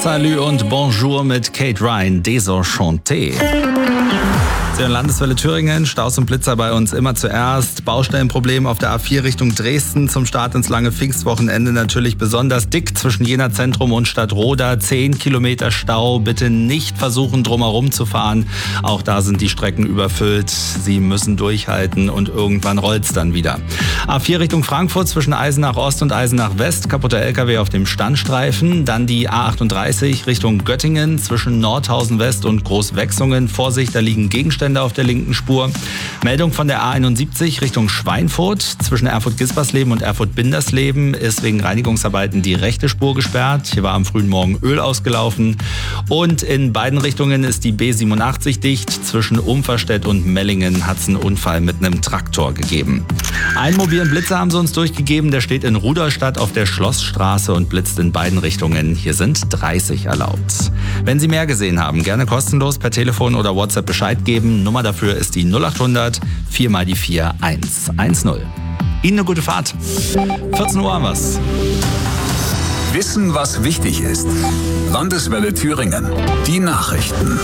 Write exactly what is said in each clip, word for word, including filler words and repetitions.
Salut und Bonjour mit Kate Ryan, Désenchanté. Der Landeswelle Thüringen, Staus und Blitzer bei uns immer zuerst. Baustellenproblem auf der A vier Richtung Dresden zum Start ins lange Pfingstwochenende natürlich besonders dick zwischen Jena Zentrum und Stadtroda. Zehn Kilometer Stau, bitte nicht versuchen drumherum zu fahren. Auch da sind die Strecken überfüllt. Sie müssen durchhalten und irgendwann rollt's dann wieder. A vier Richtung Frankfurt zwischen Eisenach Ost und Eisenach West, kaputter L K W auf dem Standstreifen. Dann die A achtunddreißig Richtung Göttingen zwischen Nordhausen West und Großwechsungen. Vorsicht, da liegen Gegenstände auf der linken Spur. Meldung von der A einundsiebzig Richtung Schweinfurt. Zwischen Erfurt-Gispersleben und Erfurt-Bindersleben ist wegen Reinigungsarbeiten die rechte Spur gesperrt. Hier war am frühen Morgen Öl ausgelaufen. Und in beiden Richtungen ist die B siebenundachtzig dicht. Zwischen Umverstedt und Mellingen hat es einen Unfall mit einem Traktor gegeben. Einen mobilen Blitzer haben sie uns durchgegeben. Der steht in Rudolstadt auf der Schlossstraße und blitzt in beiden Richtungen. Hier sind dreißig erlaubt. Wenn Sie mehr gesehen haben, gerne kostenlos per Telefon oder WhatsApp Bescheid geben. Nummer dafür ist die null achthundert vier mal die vier eins eins null. Ihnen eine gute Fahrt. vierzehn Uhr haben wir's. Wissen, was wichtig ist. Landeswelle Thüringen. Die Nachrichten.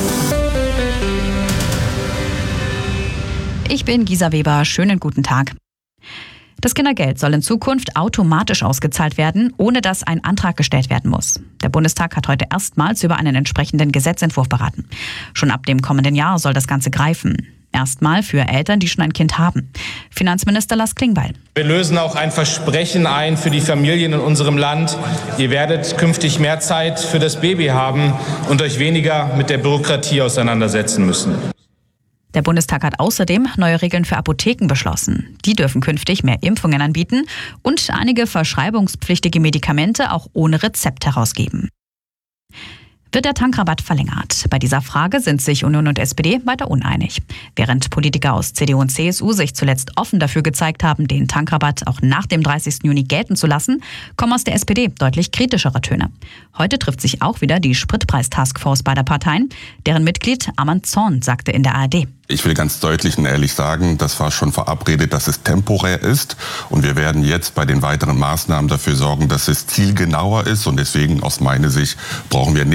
Ich bin Gisa Weber. Schönen guten Tag. Das Kindergeld soll in Zukunft automatisch ausgezahlt werden, ohne dass ein Antrag gestellt werden muss. Der Bundestag hat heute erstmals über einen entsprechenden Gesetzentwurf beraten. Schon ab dem kommenden Jahr soll das Ganze greifen. Erstmal für Eltern, die schon ein Kind haben. Finanzminister Lars Klingbeil. Wir lösen auch ein Versprechen ein für die Familien in unserem Land. Ihr werdet künftig mehr Zeit für das Baby haben und euch weniger mit der Bürokratie auseinandersetzen müssen. Der Bundestag hat außerdem neue Regeln für Apotheken beschlossen. Die dürfen künftig mehr Impfungen anbieten und einige verschreibungspflichtige Medikamente auch ohne Rezept herausgeben. Wird der Tankrabatt verlängert? Bei dieser Frage sind sich Union und S P D weiter uneinig. Während Politiker aus C D U und C S U sich zuletzt offen dafür gezeigt haben, den Tankrabatt auch nach dem dreißigsten Juni gelten zu lassen, kommen aus der S P D deutlich kritischere Töne. Heute trifft sich auch wieder die Spritpreis-Taskforce beider Parteien. Deren Mitglied Arman Zorn sagte in der A R D: Ich will ganz deutlich und ehrlich sagen, das war schon verabredet, dass es temporär ist. Und wir werden jetzt bei den weiteren Maßnahmen dafür sorgen, dass es zielgenauer ist. Und deswegen aus meiner Sicht brauchen wir nicht